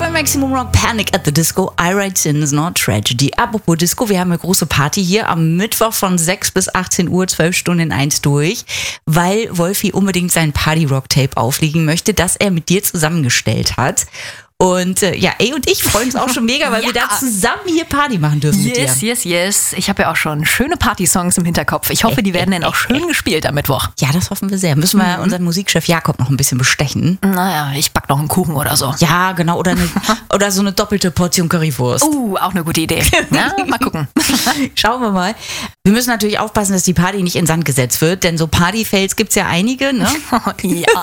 bei Maximum Rock, Panic at the Disco, I Write Sins, Not Tragedy. Apropos Disco, wir haben eine große Party hier am Mittwoch von 6 bis 18 Uhr, 12 Stunden in 1 durch, weil Wolfi unbedingt sein Party-Rock-Tape auflegen möchte, das er mit dir zusammengestellt hat. Und und ich freuen uns auch schon mega, weil wir da zusammen hier Party machen dürfen mit dir. Yes. Ich habe ja auch schon schöne Party-Songs im Hinterkopf. Ich hoffe, die werden dann auch schön gespielt am Mittwoch. Ja, das hoffen wir sehr. Müssen wir unseren Musikchef Jakob noch ein bisschen bestechen. Naja, ich back noch einen Kuchen oder so. Ja, genau. Oder so eine doppelte Portion Currywurst. Auch eine gute Idee. Ja, mal gucken. Schauen wir mal. Wir müssen natürlich aufpassen, dass die Party nicht in Sand gesetzt wird, denn so Party-Fails gibt's ja einige, ne? Ja.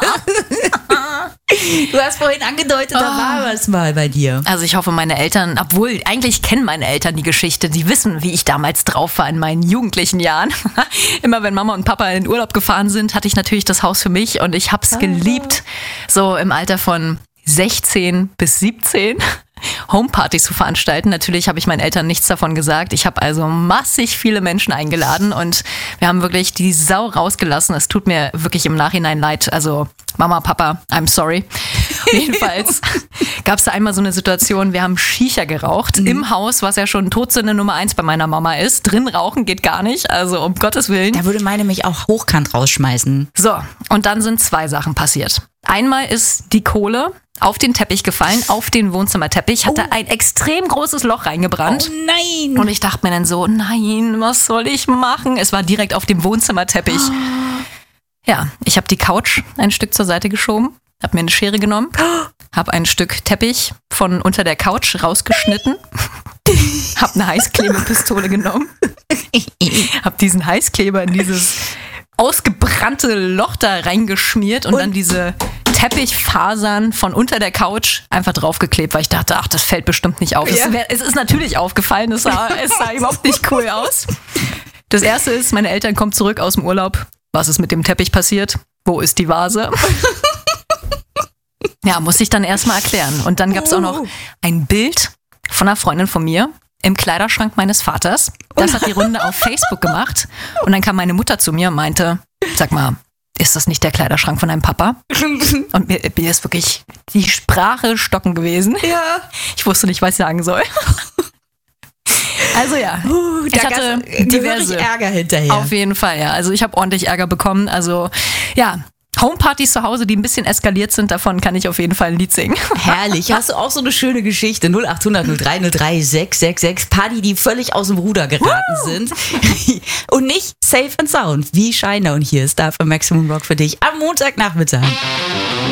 Du hast vorhin angedeutet, da war was mal bei dir. Also ich hoffe, meine Eltern, obwohl eigentlich kennen meine Eltern die Geschichte, die wissen, wie ich damals drauf war in meinen jugendlichen Jahren. Immer wenn Mama und Papa in den Urlaub gefahren sind, hatte ich natürlich das Haus für mich und ich habe es geliebt, so im Alter von 16 bis 17 Homepartys zu veranstalten. Natürlich habe ich meinen Eltern nichts davon gesagt. Ich habe also massig viele Menschen eingeladen und wir haben wirklich die Sau rausgelassen. Es tut mir wirklich im Nachhinein leid. Also Mama, Papa, I'm sorry. Jedenfalls gab es da einmal so eine Situation, wir haben Shisha geraucht im Haus, was ja schon Todsünde Nummer 1 bei meiner Mama ist. Drin rauchen geht gar nicht, also um Gottes Willen. Da würde meine mich auch hochkant rausschmeißen. So, und dann sind 2 Sachen passiert. Einmal ist die Kohle auf den Teppich gefallen, auf den Wohnzimmerteppich, hat da ein extrem großes Loch reingebrannt. Oh nein! Und ich dachte mir dann so, nein, was soll ich machen? Es war direkt auf dem Wohnzimmerteppich. Ja, ich habe die Couch ein Stück zur Seite geschoben, habe mir eine Schere genommen, habe ein Stück Teppich von unter der Couch rausgeschnitten, habe eine Heißklebepistole genommen, habe diesen Heißkleber in dieses ausgebrannte Loch da reingeschmiert und dann diese Teppichfasern von unter der Couch einfach draufgeklebt, weil ich dachte, ach, das fällt bestimmt nicht auf. Ja. Es ist natürlich aufgefallen, es sah überhaupt nicht cool aus. Das Erste ist, meine Eltern kommen zurück aus dem Urlaub. Was ist mit dem Teppich passiert? Wo ist die Vase? Ja, muss ich dann erstmal erklären. Und dann gab es auch noch ein Bild von einer Freundin von mir im Kleiderschrank meines Vaters. Das hat die Runde auf Facebook gemacht. Und dann kam meine Mutter zu mir und meinte, sag mal, ist das nicht der Kleiderschrank von deinem Papa? Und mir ist wirklich die Sprache stocken gewesen. Ja. Ich wusste nicht, was ich sagen soll. Also ja, ich hatte diverse Ärger hinterher. Auf jeden Fall, ja. Also ich habe ordentlich Ärger bekommen. Also ja, Homepartys zu Hause, die ein bisschen eskaliert sind, davon kann ich auf jeden Fall ein Lied singen. Herrlich. Hast du auch so eine schöne Geschichte? 0800 030 666. Party, die völlig aus dem Ruder geraten sind. Und nicht safe and sound wie Shiner. Und hier ist da für Maximum Rock für dich am Montagnachmittag.